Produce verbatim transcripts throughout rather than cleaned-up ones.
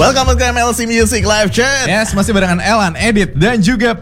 Welcome ke M L C Music Live Chat. Yes, masih barengan Elan, Edit, dan juga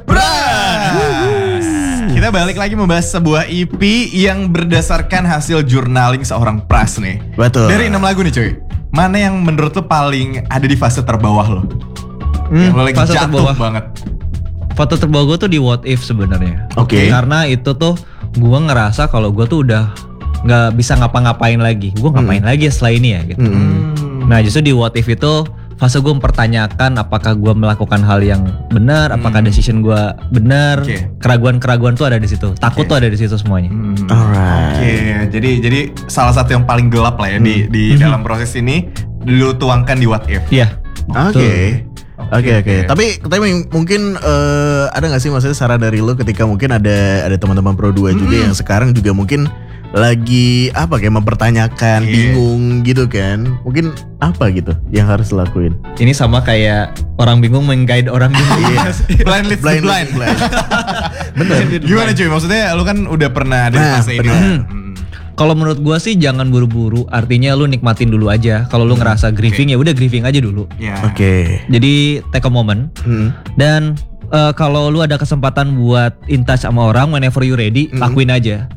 Pras. Kita balik lagi membahas sebuah E P yang berdasarkan hasil journaling seorang Pras nih. Betul. Dari enam lagu nih cuy, mana yang menurut lo paling ada di fase terbawah lo? Hmm, yang lo lagi fase jatuh terbawah. banget. Foto terbawah gue tuh di What If sebenarnya. Oke. Okay. Karena itu tuh gue ngerasa kalau gue tuh udah nggak bisa ngapa-ngapain lagi. Gue ngapain hmm. lagi setelah ini ya gitu. Hmm. Nah justru di What If itu fase gue mempertanyakan apakah gue melakukan hal yang benar, hmm. apakah decision gue benar. Okay. Keraguan-keraguan tuh ada di situ. Takut okay. tuh ada di situ semuanya. Hmm. Alright. Oke, okay. jadi jadi salah satu yang paling gelap lah ya hmm. di di hmm. dalam proses ini lu tuangkan di What If. Iya. Oke. Oke oke. Tapi tapi mungkin uh, ada nggak sih maksudnya saran dari lo ketika mungkin ada ada teman-teman Pro dua hmm. juga yang sekarang juga mungkin lagi apa kayak mempertanyakan, yeah. bingung gitu kan. Mungkin apa gitu yang harus dilakuin. Ini sama kayak orang bingung meng-guide orang bingung. Blind leads blind, blind. blind. Bener. Gimana cuy? Maksudnya lu kan udah pernah ada di fase ini. Hmm. Kalau menurut gua sih jangan buru-buru. Artinya lu nikmatin dulu aja. Kalau lu hmm. ngerasa grieving okay. ya udah grieving aja dulu. Yeah. Oke. Okay. Jadi take a moment. Hmm. Dan uh, kalau lu ada kesempatan buat in touch sama orang whenever you ready, hmm. lakuin aja.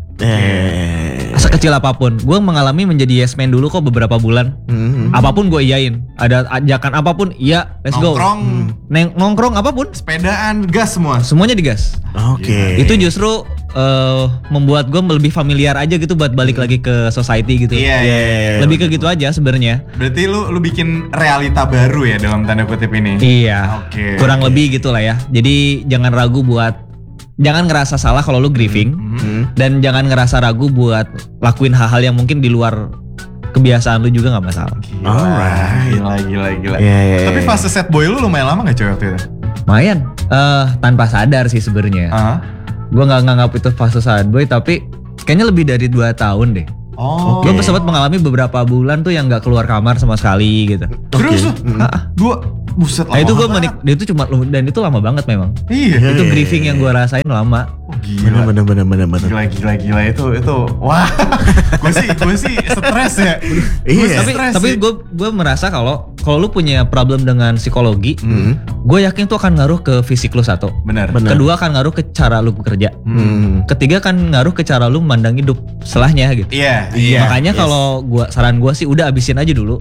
Eh. Sekecil apapun. Gue mengalami menjadi yes man dulu kok beberapa bulan. Mm-hmm. Apapun gue iyain. Ada ajakan apapun, iya, let's nongkrong, go. Nongkrong, Neng, nongkrong apapun. Sepedaan, gas semua. Semuanya digas. Oke. Okay. Itu justru uh, membuat gue lebih familiar aja gitu buat balik lagi ke society gitu. Iya, yeah, iya, yeah, yeah, lebih ke gitu aja sebenarnya. Berarti lu lu bikin realita baru ya dalam tanda kutip ini. Iya. Oke. Okay. Kurang lebih gitulah ya. Jadi jangan ragu buat jangan ngerasa salah kalau lu grieving mm-hmm. dan jangan ngerasa ragu buat lakuin hal-hal yang mungkin di luar kebiasaan lu juga nggak masalah. Gila, Alright. gila, gila, gila. Yeah, yeah, Tapi fase sad boy lu lumayan lama nggak coy waktu itu? Lumayan, uh, tanpa sadar sih sebenarnya. Uh-huh. Gue nggak nganggap itu fase sad boy, tapi kayaknya lebih dari dua tahun deh. Oh. Gue okay. sempat mengalami beberapa bulan tuh yang nggak keluar kamar sama sekali gitu. Terus? Okay. Mm. Dua. Buset lama. Nah itu gue menik, itu cuma dan itu lama banget memang. Iya. Itu grieving yang gue rasain lama. Oh, gila. Bener bener bener bener. Gila gila gila itu itu. Wah. gue sih gue sih stres ya. Iya. Tapi tapi gue gue merasa kalau kalau lu punya problem dengan psikologi, mm. gue yakin itu akan ngaruh ke fisik lu satu. Benar. Kedua akan ngaruh ke cara lu bekerja. Mm. Ketiga akan ngaruh ke cara lu memandang hidup setelahnya gitu. Iya. Yeah, yeah, Makanya yes. kalau gua saran gue sih udah abisin aja dulu.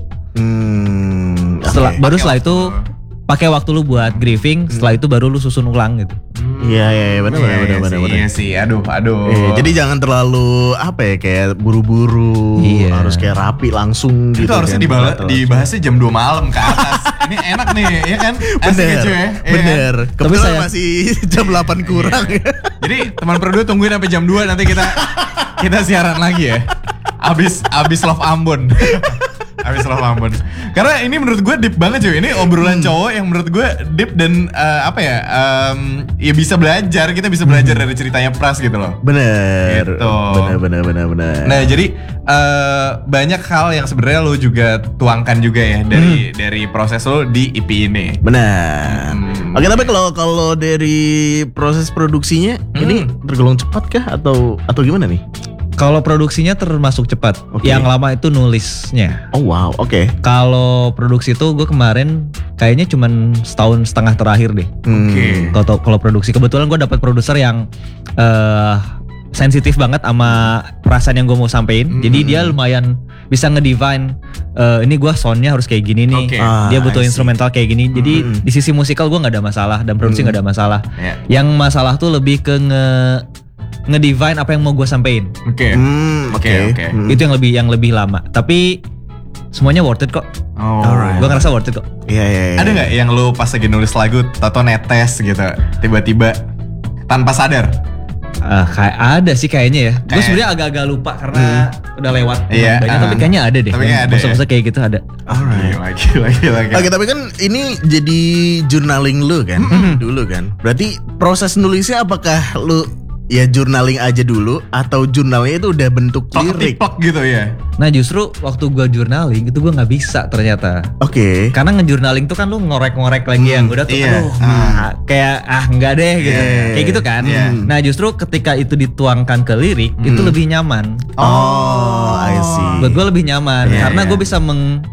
Hmm, setelah okay. baru setelah itu pakai waktu lu buat grieving, setelah itu baru lu susun ulang gitu. Iya iya ya, benar benar benar benar. Iya sih, aduh aduh. Eh, jadi jangan terlalu apa ya kayak buru-buru, iya. harus kayak rapi langsung itu gitu. Itu harusnya kan, dibahas dibahasnya jam dua malam ke atas. Ini enak nih, ya kan? Bener, ya, bener. Ya. Kebetulan saya... masih jam delapan kurang. Iya. Jadi teman berdua tungguin sampai jam dua nanti kita kita siaran lagi ya. Abis abis Love Ambon. Abis Love Ambon. Karena ini menurut gue deep banget cuy. Ini obrolan hmm. cowok yang menurut gue deep dan uh, apa ya? Um, ya bisa belajar. Kita bisa belajar hmm. dari ceritanya Pras gitu loh. Bener. Gitu. Bener bener bener bener. Nah jadi uh, banyak hal yang sebenarnya lo juga tuangkan juga ya dari hmm. dari proses lo di E P ini. Benar. Hmm. Oke tapi kalau kalau dari proses produksinya hmm. ini tergolong cepat kah atau atau gimana nih? Kalau produksinya termasuk cepat, okay. yang lama itu nulisnya. Oh wow, oke. Okay. Kalau produksi itu gue kemarin kayaknya cuman setahun setengah terakhir deh. Hmm. Oke. Okay. Kalau kalau produksi kebetulan gue dapat produser yang uh, sensitif banget sama perasaan yang gue mau sampein. Hmm. Jadi dia lumayan bisa ngedefine uh, ini gue soundnya harus kayak gini nih. Okay. Ah, dia butuh instrumental kayak gini. Jadi hmm. di sisi musikal gue nggak ada masalah dan produksi nggak hmm. ada masalah. Yeah. Yang masalah tuh lebih ke nge ngedefine apa yang mau gue sampein. Oke. Okay. Hmm, oke. Okay, okay. hmm. Itu yang lebih yang lebih lama. Tapi semuanya worth it kok. Oh. Gue ngerasa worth it kok. Iya iya. Ada nggak yang lu pas lagi nulis lagu atau netes gitu, tiba-tiba tanpa sadar? Uh, kayak ada sih kayaknya ya. Gue sebenarnya agak-agak lupa karena hmm. udah lewat iya, banyak. Uh, tapi kayaknya ada deh. Tapi kayaknya ada. Masa-masa ya? Kayak gitu ada. Alright. Lagi lagi lagi. Oke tapi kan ini jadi journaling lu kan dulu kan. Berarti proses nulisnya apakah lu ya journaling aja dulu atau jurnalnya itu udah bentuk lirik gitu ya? Nah justru waktu gue journaling itu gue nggak bisa ternyata. Oke. Okay. Karena ngejournaling tuh kan lu ngorek-ngorek lagi hmm, yang udah tuh iya. aduh, ah. kayak ah enggak deh gitu, yeah. kayak gitu kan. Yeah. Nah justru ketika itu dituangkan ke lirik hmm. itu lebih nyaman. Oh, I see. Buat gue lebih nyaman yeah, karena yeah. gue bisa meng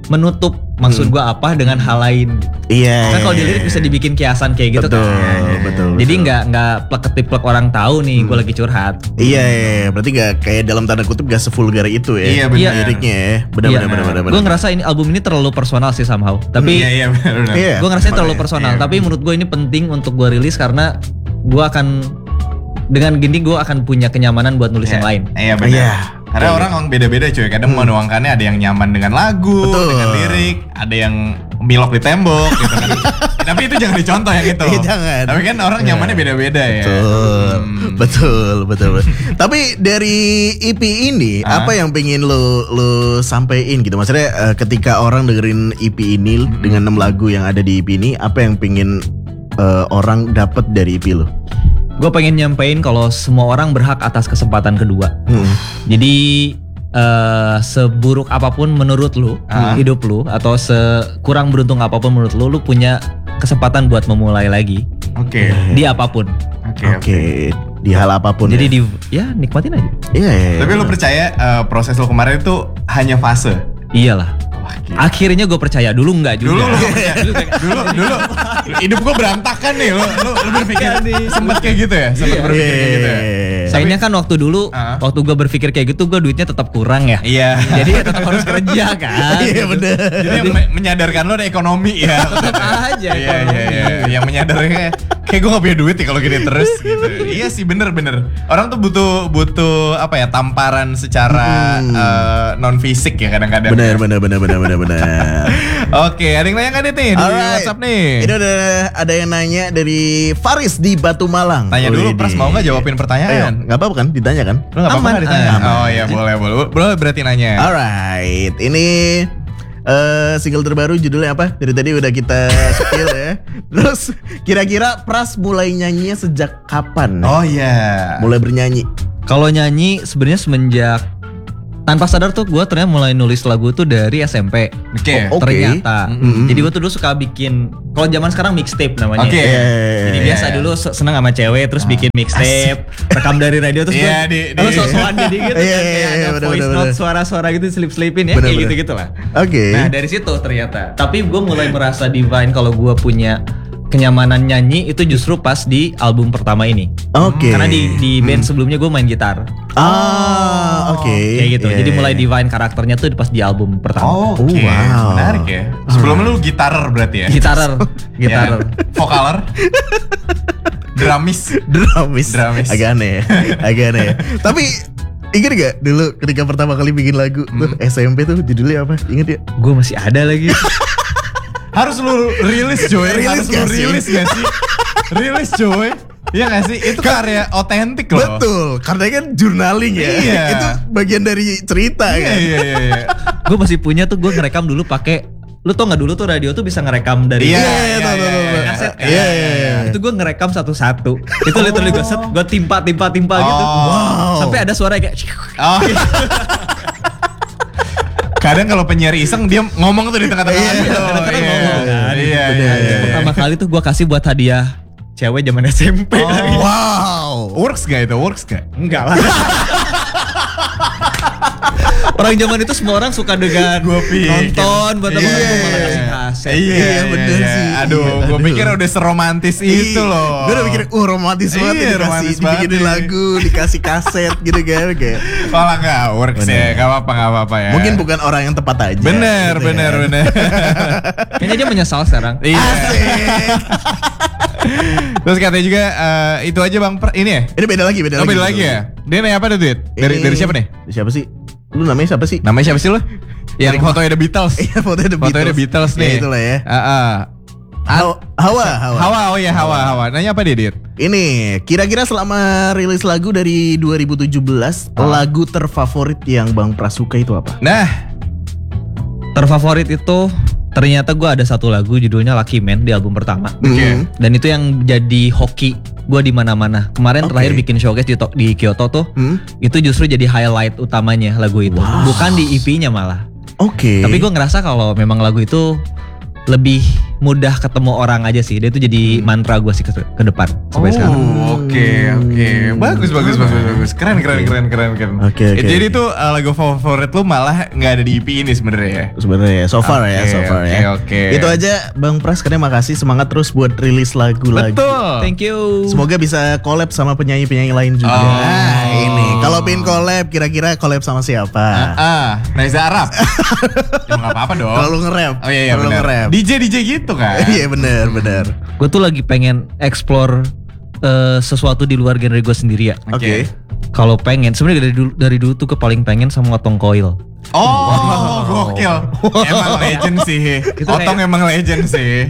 menutup maksud gue apa dengan hal lain. Iya. Kan kalau di lirik bisa dibikin kiasan kayak gitu Betul, kan. betul, Jadi betul. nggak nggak plek ketiplek orang tahu nih gue lagi curhat. Iya, iya, iya. Berarti gak kayak dalam tanda kutip gak sevulgar itu ya. Iya, benar. Liriknya ya. Benar, Iya. benar, benar, benar, benar. Gue ngerasa ini album ini terlalu personal sih somehow. Tapi Iya iya benar benar. Iya. gue ngerasa terlalu personal. Iya. Tapi menurut gue ini penting untuk gue rilis karena gue akan dengan gini gue akan punya kenyamanan buat nulis yang lain. Iya benar. Iya. Karena Iya. orang orang beda-beda cuy. Kadang menuangkannya ada yang nyaman dengan lagu, Betul. dengan lirik, ada yang milok di tembok gitu kan. Tapi itu jangan dicontoh yang itu. Iya, jangan. Tapi kan orang nyamannya beda-beda ya. Betul, Hmm. betul, betul, betul. Tapi dari E P ini Hah? apa yang pengen lo lo sampein gitu? Maksudnya eh, ketika orang dengerin E P ini dengan enam lagu yang ada di E P ini, apa yang pengen eh, orang dapat dari E P lo? Gue pengen nyampein kalau semua orang berhak atas kesempatan kedua. Hmm. Jadi eh, seburuk apapun menurut lu Ah. hidup lu atau sekurang beruntung apapun menurut lu, lu punya kesempatan buat memulai lagi Oke. di apapun. Oke. Oke, oke. di hal apapun. Jadi ya. di ya nikmatin aja. Iya, iya, iya. Tapi lu percaya eh, proses lu kemarin itu hanya fase? Iyalah. Wah, gila. Akhirnya gue percaya, dulu enggak juga. Dulu lu gak percaya. dulu dulu hidup gua berantakan nih. Lu lu, lu berpikir sempet kayak gitu ya? Sempet Iya, berpikir kayak gitu ya? Sayangnya kan waktu dulu, Ah. waktu gue berpikir kayak gitu, gue duitnya tetap kurang ya. Iya. Jadi ya tetap harus kerja kan. Iya, bener. Jadi yang me- menyadarkan lo ada ekonomi ya. Tetap aja Iya iya ekonomi. iya. Yang menyadarkan kayak gue gak punya duit nih kalau gini terus gitu. Iya sih bener-bener. Orang tuh butuh butuh apa ya tamparan secara Hmm. non fisik ya kadang-kadang. Benar, benar, benar, benar, benar, benar. Oke, ada yang nanya kan nih di Alright. WhatsApp nih? Ini ada ada yang nanya dari Faris di Batu Malang. Tanya dulu, Widih. Pras mau nggak jawabin Ayo, pertanyaan? nggak apa-apa kan? Ditanya kan? Lo nggak apa-apa Aman, nggak ditanya? aman. Oh iya boleh boleh. Boleh berarti nanya. Alright, ini eh single terbaru judulnya apa? Dari tadi udah kita spill ya. Terus kira-kira Pras mulai nyanyinya sejak kapan? Oh iya. Mulai bernyanyi. Kalau nyanyi sebenarnya semenjak tanpa sadar tuh gue ternyata mulai nulis lagu tuh dari S M P. Oke. Oh, Oke. Ternyata. Mm-mm. Jadi gue tuh dulu suka bikin, kalau zaman sekarang mixtape namanya. Oke. Jadi Eh, biasa dulu se- seneng sama cewek terus bikin mixtape, rekam dari radio terus Iya, gue di- di- oh, so-soan jadi gitu Iya, kan, iya, kayak iya, ada bener, voice bener, note bener. suara-suara gitu selip-selipin ya, Bener, kayak bener. gitu-gitu lah. Oke. Nah dari situ ternyata. Tapi gue mulai merasa divine kalau gue punya kenyamanan nyanyi itu justru pas di album pertama ini. Oke. Karena di di band sebelumnya gue main gitar. Ah, oke. Kayak gitu. Iya, Jadi iya. mulai divine karakternya tuh pas di album pertama. Oh, oke. Oh, wow. Menarik ya. Sebelumnya lu gitarer berarti ya? Gitarer, gitarer. Ya, vokaler. Dramis. Dramis. Dramis. Agak aneh ya. Agak aneh ya. Tapi ingat gak dulu ketika pertama kali bikin lagu tuh S M P tuh judulnya apa? Ingat ya? Gue masih ada lagi. Harus lu rilis coy. Rilis Harus lu gak sih? rilis gak sih? Rilis coy. Iya gak sih? Itu karya otentik loh. Betul, karena kan journaling ya. Iya. Itu bagian dari cerita Iya kan. iya iya. iya. Gue masih punya tuh, gue ngerekam dulu pakai, lu tau nggak dulu tuh radio tuh bisa ngerekam dari Iya, Iya, iya, tahu, iya, tahu, iya, tahu. kaset kan? Iya, iya, iya. Itu gue ngerekam satu-satu. Itu literally gue set, gue timpa timpa timpa gitu. Oh. Wow. Sampai ada suara kayak Oh. Kadang kalau penyiar iseng dia ngomong tuh di tengah-tengah Iya, gitu. kadang-kadang Iya. ngomong kan. Iya Bener. iya. iya. pertama kali tuh gue kasih buat hadiah cewek zaman S M P. Oh. Wow. Works gak itu? Works gak? Enggak lah. Orang zaman itu semua orang suka dengan Gua pikir. nonton buat apa, Iya. gue malah kasih kaset. Iya, Iya, bener iya. sih. Aduh, Iya, gue aduh. pikir udah seromantis itu loh. Gue udah mikir, uh romantis banget Iya, nih, dikasih, romantis dibikinin banget nih. lagu, dikasih kaset gitu kan. Kayak. Malah gak works Bener. ya, gak apa-apa, gak apa-apa ya. Mungkin bukan orang yang tepat aja. Bener, gitu bener, kan. bener. Kayaknya dia menyesal sekarang. Iya. Asik. Terus katanya juga eh, itu aja bang, Per- ini ya? Ini beda lagi, beda Oh, lagi. beda lagi ya? Dia nanya apa tuh, Duit? Dari, Ini- dari siapa nih? Siapa sih? Lu namanya siapa sih? Namanya siapa sih lo? Yang fotonya The Beatles. Iya, fotonya The Fotonya The Beatles nih. Ya, itulah ya. Ah, ah. Hawa, Hawa, Hawa. Hawa, oh iya Hawa, Hawa. Nanya apa dia, Dit? Ini kira-kira selama rilis lagu dari dua ribu tujuh belas, Ah. lagu terfavorit yang Bang Pras suka itu apa? Nah, Terfavorit itu ternyata gue ada satu lagu judulnya Lucky Man di album pertama. Oke. Hmm. Dan itu yang jadi hoki gue di mana-mana. Kemarin Oke. terakhir bikin showcase di, To- di Kyoto tuh, Hmm? itu justru jadi highlight utamanya lagu itu. Wow. Bukan di E P-nya malah. Oke. Tapi gue ngerasa kalau memang lagu itu lebih mudah ketemu orang aja sih. Dia itu jadi mantra gue sih ke, ke depan sampai oh, sekarang. Oke oke, bagus bagus bagus bagus, keren keren keren keren keren. Oke, oke. Jadi tuh uh, lagu favorit lu malah nggak ada di E P ini sebenarnya ya? Sebenarnya ya, so far ya, Oke, so far oke, ya. oke. Itu aja Bang Pras, karena makasih, semangat terus buat rilis lagu lagi. Betul. Thank you. Semoga bisa collab sama penyanyi-penyanyi lain juga. Oh. Nah, ini kalau pengen collab, kira-kira collab sama siapa? Ah, Reza Arab. Ya nggak apa-apa dong. Kalau lu nge-rap. Oh iya iya kalau lu benar. nge-rap. D J D J gitu kan. Iya benar, benar. Gue tuh lagi pengen explore uh, sesuatu di luar genre gue sendiri ya. Oke. Kalau pengen, sebenarnya dari dulu, dari dulu tuh ke paling pengen sama Otong Koil. Oh, gokil. Emang legend sih. Itu Otong kayak- emang legend sih.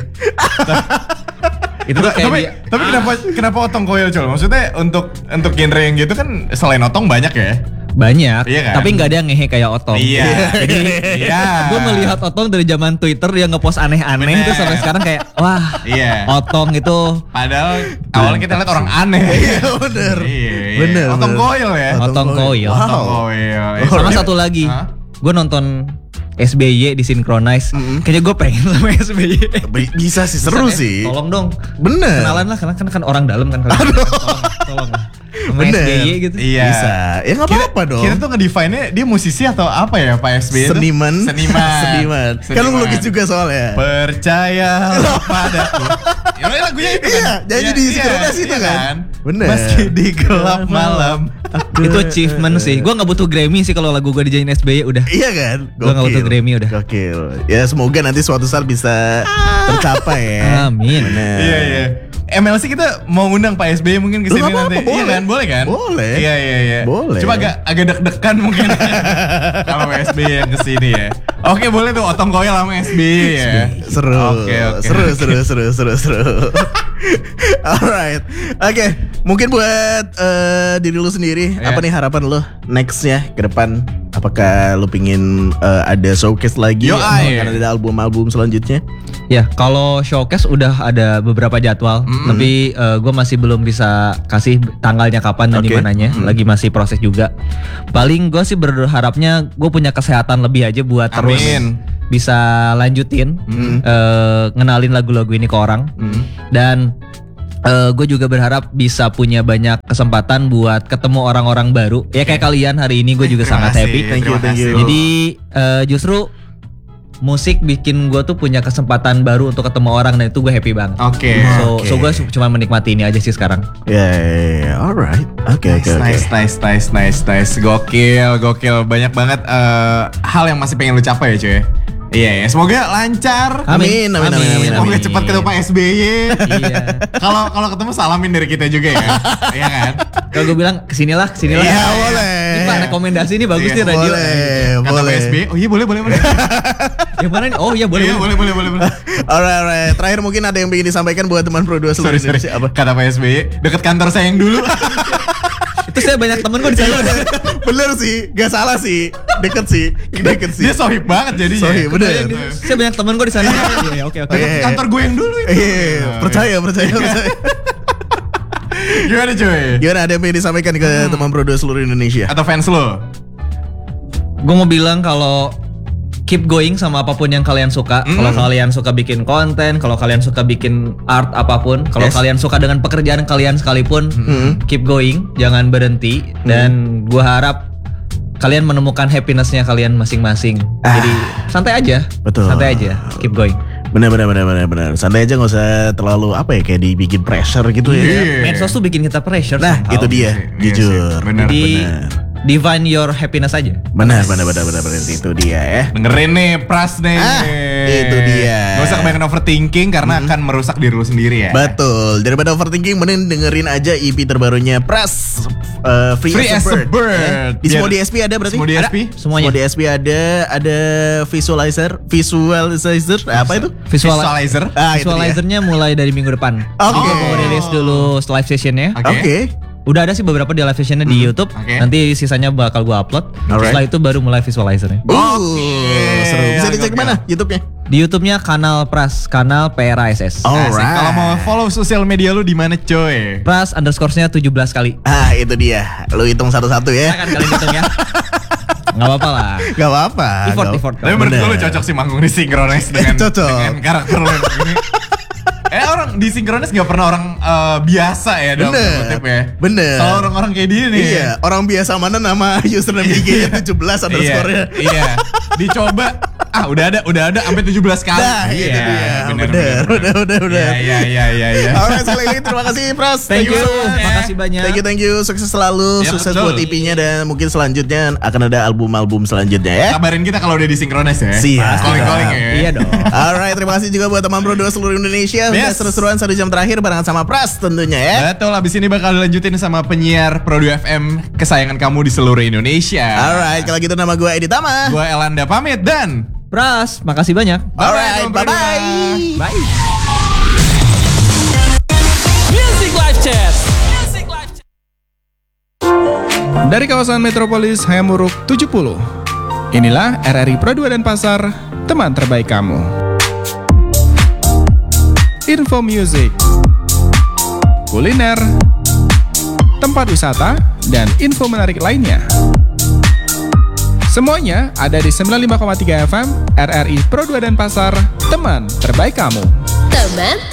Itu tuh kayak tapi dia- tapi kenapa kenapa Otong Koil Col? Maksudnya untuk untuk genre yang gitu kan selain Otong banyak ya? banyak, Iya kan? tapi nggak ada yang ngehe kayak Otong. Iya. Jadi Iya. gue melihat Otong dari zaman Twitter dia ngepost aneh-aneh Bener. terus sampai sekarang kayak wah, Iya. Otong itu Padahal awalnya kita lihat orang aneh. Iya benar. Iya, iya. Bener, Otong bener. Koil ya. Otong Koil. Otong Wow. Koil. Sama Dia- satu lagi, Hah? gue nonton S B Y di Synchronize. Mm-mm. Kayaknya gue pengen sama S B Y. B- Bisa sih, seru Eh, sih. Tolong dong. Bener. Kenalan lah, karena kan, kan orang dalam kan kalian. Tolong, tolong lah. Sama Bener. S B Y gitu. Iya. Bisa. Ya nggak Kita- apa-apa dong. Kita tuh ngedefine-nya dia musisi atau apa ya Pak S B Y itu? Seniman. Seniman. Seniman. Kan lu ngelukis juga soalnya. Percaya padaku. Ya udah, lagunya itu kan. Iya, nyanyi di Synchronize itu kan. Bener. Meski di gelap malam. Itu achievement sih. Gue nggak butuh Grammy sih kalau lagu gue dijadiin S B Y udah. Iya kan? Gua nggak butuh Grammy udah. Gokil. Ya semoga nanti suatu saat bisa tercapai ya. Amin. Bener. Iya iya. M L C kita mau undang Pak S B Y mungkin ke Lu sini nggak apa-apa, nanti. Iya boleh. kan? Boleh kan? Boleh. Iya iya iya. Boleh. Cuma agak agak deg-degan mungkin kalau Pak S B Y yang ke sini ya. Oke, boleh tuh Otong Koil sama S B Y ya. Seru. Oke oke. Seru seru seru seru seru. Alright. Oke, mungkin buat eh, diri lu sendiri, Iya. apa nih harapan lu nextnya ke depan? Apakah lu pingin eh, ada showcase lagi? Yo, atau ay. akan ada album-album selanjutnya? Ya, kalau showcase udah ada beberapa jadwal, tapi gue masih belum bisa kasih tanggalnya kapan dan Oke. di mananya. Lagi masih proses juga. Paling gue sih berharapnya gue punya kesehatan lebih aja buat terus Amin. bisa lanjutin eh, ngenalin lagu-lagu ini ke orang. Dan gue juga berharap bisa punya banyak kesempatan buat ketemu orang-orang baru. Ya kayak kalian hari ini gue juga Terima sangat kasih, happy. Thank you, terima thank you. kasih. Jadi eh, justru musik bikin gue tuh punya kesempatan baru untuk ketemu orang dan itu gue happy banget. Oke. So, Oke. so gue cuma menikmati ini aja sih sekarang. Ya, ya, ya. Alright. Oke, Nice, oke, oke. nice, nice, nice, nice, nice. Gokil, gokil. Banyak banget eh, hal yang masih pengen lu capai ya cuy. Iya, ya. Semoga lancar. Amin, amin, amin, amin, Semoga amin. cepat ketemu Pak S B Y. Iya. Kalau kalau ketemu salamin dari kita juga ya. Iya kan? Kalau gue bilang kesinilah, kesinilah. Iya, boleh. Ini Pak rekomendasi ini bagus Iya, nih radio. Boleh, Kata boleh. Pak S B Y. Oh iya boleh boleh boleh. Yang mana nih? Oh iya boleh. Iya, boleh boleh boleh boleh. Alright, alright. Terakhir mungkin ada yang ingin disampaikan buat teman Pro dua seluruh Sorry sorry. Indonesia. Apa? Kata Pak S B Y deket kantor saya yang dulu. Itu saya banyak temen gue di sana. Bener sih, gak salah sih, deket sih, deket sih. Dia sohib banget jadinya. Sohib, bener. Saya banyak temen gue di sana. Iya oke oke. Iya. Deket kantor gue yang dulu itu. Iya, percaya, percaya, percaya. Gimana cuy? Gimana, ada yang ingin disampaikan ke teman Pro dua seluruh Indonesia? Atau fans lo? Gue mau bilang kalau keep going sama apapun yang kalian suka. Mm. Kalau kalian suka bikin konten, kalau kalian suka bikin art apapun, kalau Yes. kalian suka dengan pekerjaan kalian sekalipun, Mm. keep going, jangan berhenti. Dan gue harap kalian menemukan happinessnya kalian masing-masing. Ah. Jadi santai aja, Betul. santai aja, keep going. Bener, bener, bener, bener, bener. Santai aja, nggak usah terlalu apa ya, kayak dibikin pressure gitu ya. Iya. Medsos tuh bikin kita pressure. Nah, somehow. itu dia, Iya sih, jujur. bener, Jadi bener. divine your happiness aja. Benar, benar, benar, benar, benar. Itu dia ya. Dengerin nih Pras nih. Ah, itu dia. Gak usah kebanyakan overthinking karena akan merusak diri lu sendiri ya. Betul. Daripada overthinking, mending dengerin aja E P terbarunya Pras, uh, Free, Free as, as a a Bird. Bird. Ya. Di semua Biar- D S P ada berarti? Semua D S P? Ada. Semuanya. Semua D S P ada, ada visualizer, visualizer, apa itu? Visual Visualizer. Ah, itu dia. Visualizernya mulai dari minggu depan. Oke. Gue mau rilis dulu live sessionnya. Oke. Oke. Udah ada sih beberapa di live sessionnya di YouTube. Oke. Nanti sisanya bakal gue upload. Alright. Setelah itu baru mulai visualizernya. Uh, Oke. seru. Bisa dicek Oke, mana oke. YouTube-nya? Di YouTube-nya kanal Pras, kanal P R A S S. Oh. Asik. Alright. Kalau mau follow sosial media lu di mana coy? Pras underscore-nya tujuh belas kali. Ah, itu dia. Lu hitung satu-satu ya. Silakan kalian hitung ya. Nggak apa-apa lah. Gak apa-apa. Effort, Gak- effort. Tapi menurut Bener. gue lu cocok sih manggung di Synchronize dengan, Cocok. dengan karakter lu yang begini. Eh orang di Synchronize gak pernah orang eh, biasa ya dalam Bener. tanda kutip ya. Bener. Selalu orang-orang kayak dia nih. Iya, orang biasa mana nama username I G-nya tujuh belas underscore-nya. Iya, iya. Dicoba ah udah ada udah ada sampai tujuh belas kali. Nah, itu Iya, dia. bener, Bener, bener, udah, udah, udah. Iya, iya, iya, iya. Alright, sekali lagi terima kasih Pras. Thank you. so much. Makasih banyak. Thank you, thank you. Sukses selalu, Ya, sukses betul. buat I P-nya dan mungkin selanjutnya akan ada album-album selanjutnya ya. Kabarin kita kalau udah di Synchronize ya. Siap. Calling-calling ya. Iya dong. Alright, terima kasih juga buat teman Pro dua seluruh Indonesia. Udah Yes. seru-seruan satu jam terakhir barengan sama Pras tentunya ya. Betul, abis ini bakal dilanjutin sama penyiar Pro dua F M kesayangan kamu di seluruh Indonesia. Alright, kalau gitu nama gue Edi Tama. Gua Elanda pamit dan Pras, makasih banyak. Alright, teman Pro dua. bye-bye. Bye. Music Live Chat. Music Live Chat. Dari kawasan Metropolis Hayamuruk tujuh puluh. Inilah R R I Pro dua dan Pasar, teman terbaik kamu. Info music, kuliner, tempat wisata, dan info menarik lainnya. Semuanya ada di sembilan puluh lima koma tiga F M R R I Pro dua dan Pasar, teman terbaik kamu. Teman